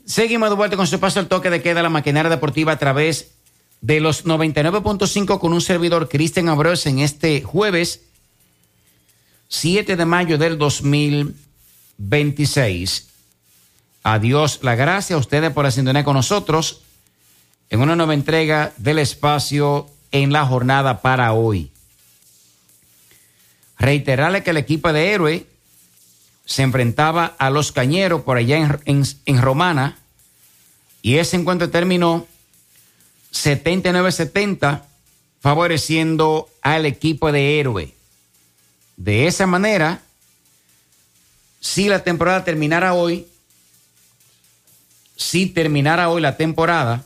Seguimos de vuelta con su paso al toque de queda, la maquinaria deportiva a través de los 99.5 con un servidor, Cristian Ambrose, en este jueves 7 de mayo del 2026. Adiós, la gracia a ustedes por la sintonía con nosotros en una nueva entrega del espacio en la jornada para hoy. Reiterarle que el equipo de Héroe se enfrentaba a los Cañeros por allá en Romana y ese encuentro terminó 79-70 favoreciendo al equipo de Héroe. De esa manera, si la temporada terminara hoy, la temporada,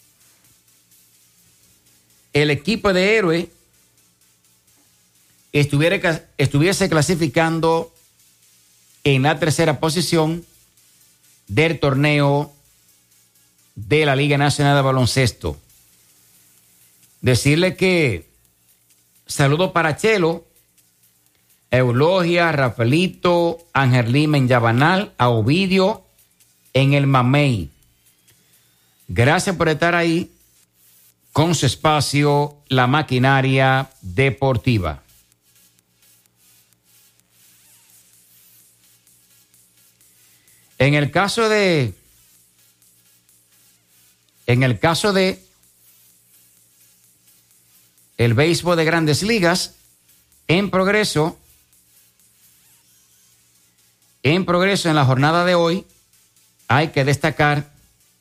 el equipo de Héroe estuviese clasificando en la tercera posición del torneo de la Liga Nacional de Baloncesto. Decirle que saludo para Chelo, Eulogia, Rafaelito, Ángel Lima en Yabanal, a Ovidio en el Mamey. Gracias por estar ahí con su espacio, la maquinaria deportiva. En el caso de el béisbol de Grandes Ligas, en progreso en la jornada de hoy, hay que destacar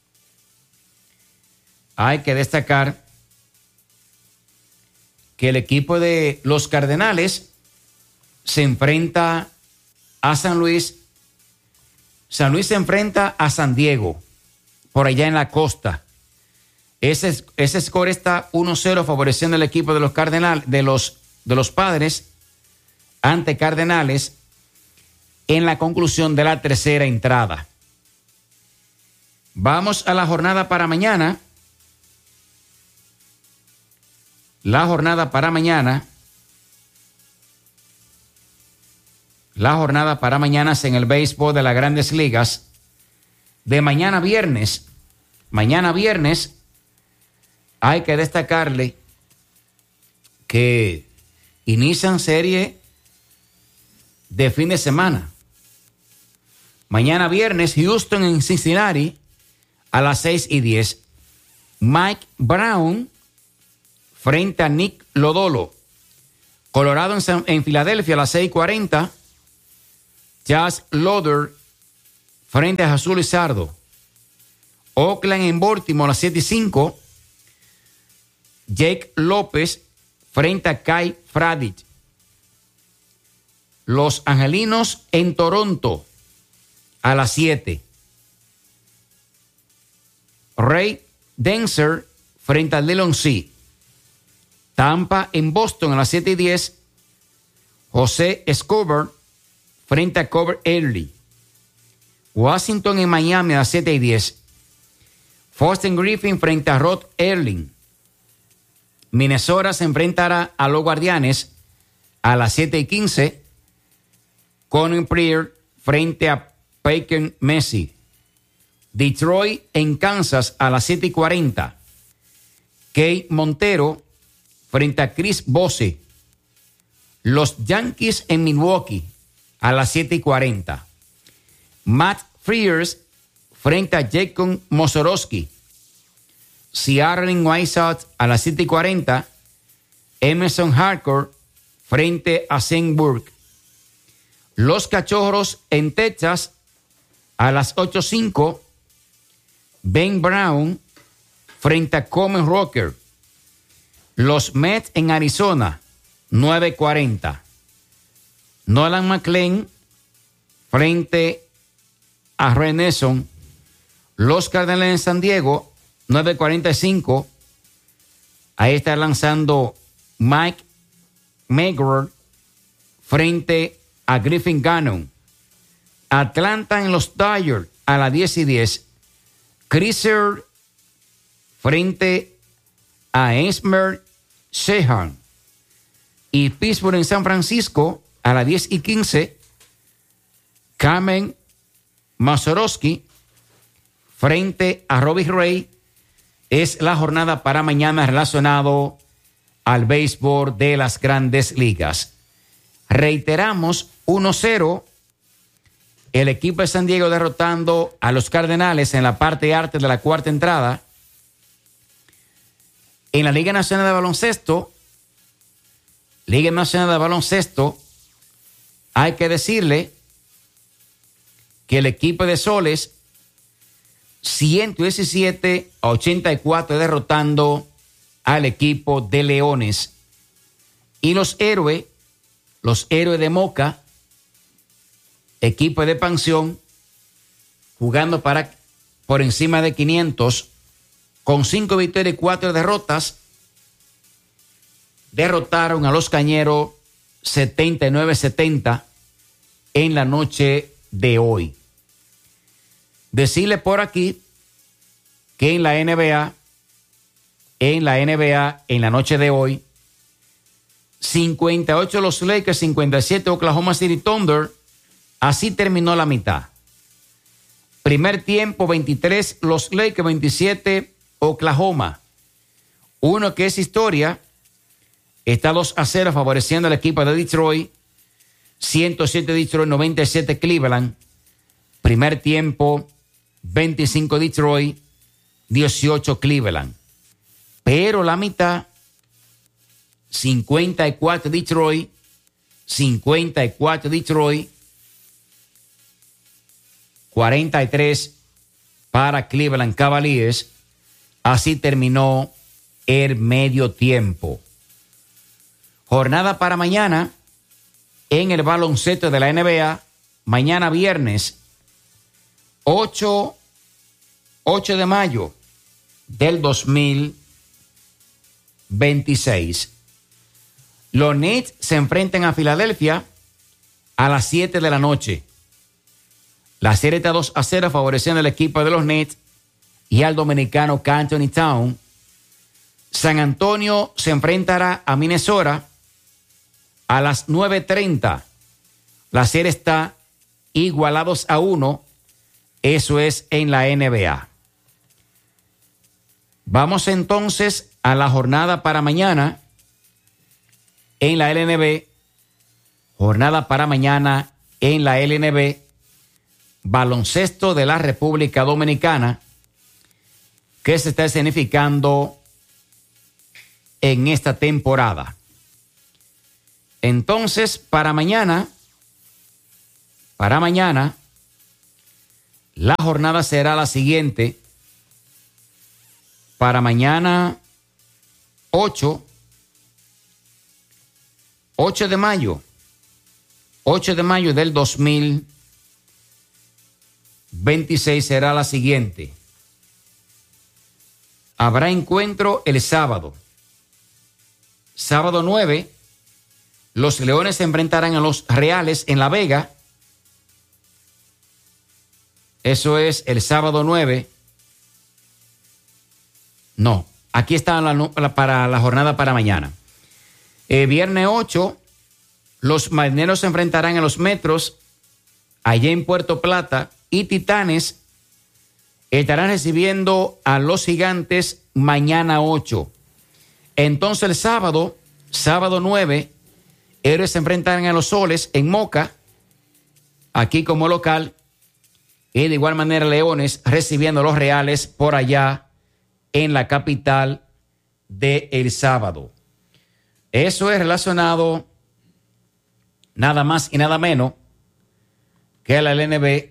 que el equipo de los Cardenales se enfrenta a San Luis. San Luis se enfrenta a San Diego, por allá en la costa. Ese score está 1-0 favoreciendo al equipo de los Cardenales, de los Padres ante Cardenales en la conclusión de la tercera entrada. Vamos a la jornada para mañana. La jornada para mañana es en el béisbol de las Grandes Ligas de mañana viernes. Mañana viernes hay que destacarle que inician serie de fin de semana. Mañana viernes, Houston en Cincinnati a las 6:10. Mike Brown frente a Nick Lodolo. Colorado en Filadelfia a las 6:40. Jazz Loder frente a Jesús Lizardo. Oakland en Baltimore a las 7:05. Jake López frente a Kai Fradic. Los Angelinos en Toronto a las 7. Ray Denzer frente a Dillon C. Tampa en Boston a las 7:10. José Escobar frente a Cover Early. Washington en Miami a las 7:10. Foster Griffin frente a Rod Erling. Minnesota se enfrentará a los Guardianes a las 7:15. Conan Prier frente a Peyton Messi. Detroit en Kansas a las 7:40. Kate Montero frente a Chris Bose. Los Yankees en Milwaukee a las 7:40. Matt Frears frente a Jacob Mosorowski. Seattle en White Sox a las 7:40. Emerson Harcourt frente a St. Burke. Los Cachorros en Texas a las 8:05. Ben Brown frente a Coleman Rocker. Los Mets en Arizona 9:40. Nolan McLean frente a Renaissance. Los Cardenales en San Diego 9:45. Ahí está lanzando Mike Maguire frente a Griffin Gannon. Atlanta en los Dodgers a las 10:10. Chrysler frente a Esmer Sheehan. Y Pittsburgh en San Francisco a las 10:15. Carmen Masorowski frente a Robbie Ray. Es la jornada para mañana relacionado al béisbol de las Grandes Ligas. Reiteramos, 1-0, el equipo de San Diego derrotando a los Cardenales en la parte alta de la cuarta entrada. En la Liga Nacional de Baloncesto, hay que decirle que el equipo de Soles 117-84 derrotando al equipo de Leones. Y los héroes de Moca, equipo de Pansión, jugando por encima de 500, con 5 victorias y 4 derrotas, derrotaron a los Cañeros 79-70 en la noche de hoy. Decirle por aquí que en la NBA, en la noche de hoy, 58 los Lakers, 57 Oklahoma City Thunder. Así terminó la mitad. Primer tiempo, 23 los Lakers, 27 Oklahoma. Uno que es historia, está 2-0 favoreciendo al equipo de Detroit. 107 Detroit, 97 Cleveland. Primer tiempo, 25 Detroit, 18 Cleveland. Pero la mitad, 54 Detroit, 43 para Cleveland Cavaliers. Así terminó el medio tiempo. Jornada para mañana en el baloncesto de la NBA. Mañana viernes 8 de mayo del 2026. Los Nets se enfrentan a Filadelfia a las 7 de la noche. La serie está 2-0 favoreciendo al equipo de los Nets y al dominicano Anthony Town. San Antonio se enfrentará a Minnesota a las 9:30. La serie está igualados a 1. Eso es en la NBA. Vamos entonces a la jornada para mañana en la LNB. Jornada para mañana en la LNB. Baloncesto de la República Dominicana, que se está escenificando en esta temporada. Entonces, para mañana, la jornada será la siguiente. Para mañana, 8 de mayo del 2026 será la siguiente. Habrá encuentro el sábado. Sábado 9, los Leones se enfrentarán a los Reales en La Vega. Eso es el sábado 9. No, aquí está para la jornada para mañana. Viernes 8, los Marineros se enfrentarán a los Metros allá en Puerto Plata, y Titanes estarán recibiendo a los Gigantes mañana 8. Entonces el sábado 9, Héroes se enfrentarán a los Soles en Moca, aquí como local, y de igual manera Leones recibiendo a los Reales por allá en la capital de el sábado. Eso es relacionado nada más y nada menos que a la LNB,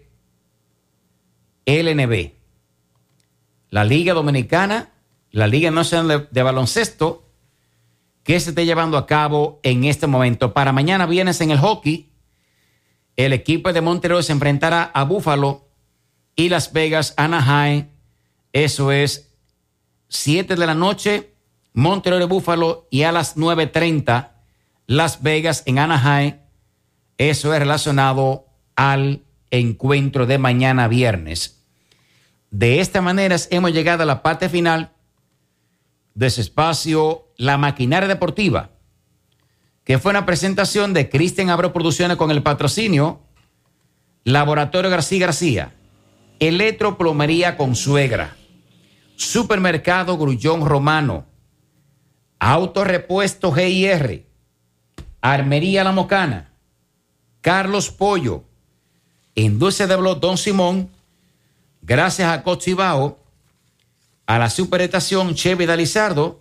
la Liga Dominicana, la Liga Nacional de Baloncesto, que se está llevando a cabo en este momento. Para mañana viernes en el hockey, el equipo de Monterrey se enfrentará a Buffalo y Las Vegas, Anaheim. Eso es 7 de la noche, Monterrey de Buffalo, y a las 9:30, Las Vegas en Anaheim. Eso es relacionado al encuentro de mañana viernes. De esta manera hemos llegado a la parte final de ese espacio, La Maquinaria Deportiva, que fue una presentación de Cristian Abreu Producciones con el patrocinio Laboratorio García García, Electroplomería Consuegra, Supermercado Grullón Romano, Autorepuesto GIR, Armería La Mocana, Carlos Pollo, Industria de Blog Don Simón, gracias a Cochibao, a la Superestación Chevy de Lizardo,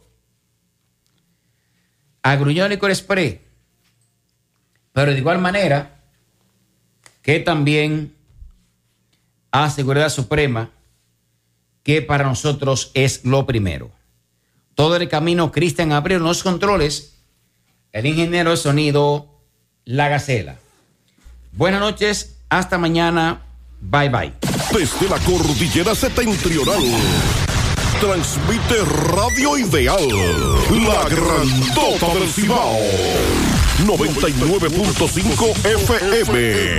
a Grullón Licor Express, pero de igual manera que también a Seguridad Suprema, que para nosotros es lo primero. Todo el camino, Cristian Abreu, los controles, el ingeniero de sonido, La Gacela. Buenas noches, hasta mañana, bye bye. Desde la cordillera septentrional, transmite Radio Ideal, la grandota del Cibao, 99.5 FM.